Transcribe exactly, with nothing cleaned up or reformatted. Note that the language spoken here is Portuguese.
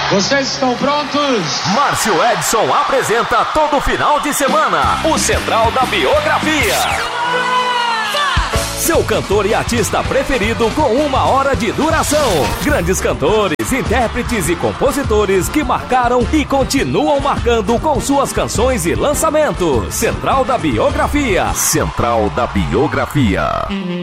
Vocês estão prontos? Márcio Edson apresenta todo final de semana o Central da Biografia. Seu cantor e artista preferido com uma hora de duração. Grandes cantores, intérpretes e compositores que marcaram e continuam marcando com suas canções e lançamentos. Central da Biografia. Central da Biografia.